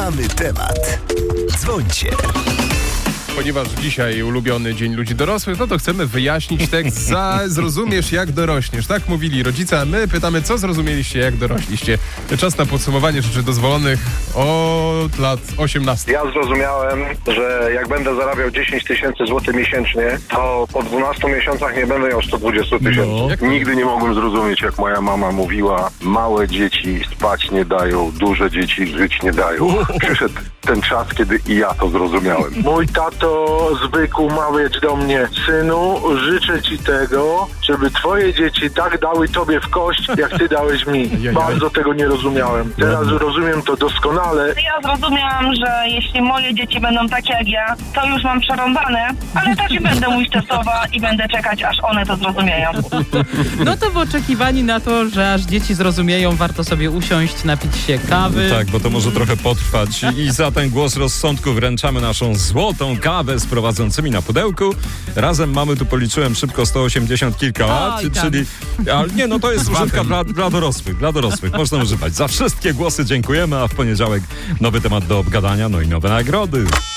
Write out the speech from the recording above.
Mamy temat. Dzwońcie. Ponieważ dzisiaj ulubiony Dzień Ludzi Dorosłych, no to chcemy wyjaśnić tekst zrozumiesz jak dorośniesz. Tak mówili rodzice, a my pytamy, co zrozumieliście jak dorośliście. Czas na podsumowanie rzeczy dozwolonych od lat 18. Ja zrozumiałem, że jak będę zarabiał 10 000 złotych miesięcznie, to po 12 miesiącach nie będę miał 120 000. Nigdy nie mogłem zrozumieć, jak moja mama mówiła, małe dzieci spać nie dają, duże dzieci żyć nie dają. Przyszedł ten czas, kiedy i ja to zrozumiałem. Mój tato zwykł mawiać do mnie: synu, życzę ci tego, żeby twoje dzieci tak dały tobie w kość, jak ty dałeś mi. Bardzo tego nie rozumiałem. Teraz rozumiem to doskonale. Ja zrozumiałam, że jeśli moje dzieci będą takie jak ja, to już mam przerąbane, ale tak się będę mówić testowa i będę czekać, aż one to zrozumieją. No to w oczekiwaniu na to, że aż dzieci zrozumieją, warto sobie usiąść, napić się kawy. Tak, bo to może trochę potrwać. I za ten głos rozsądku wręczamy naszą złotą kawę z prowadzącymi na pudełku. Razem mamy, tu policzyłem szybko, 180 kilka lat, czyli... Ale nie, no to jest używka dla dorosłych. Można używać. Za wszystkie głosy dziękujemy, a w poniedziałek nowy temat do obgadania, no i nowe nagrody.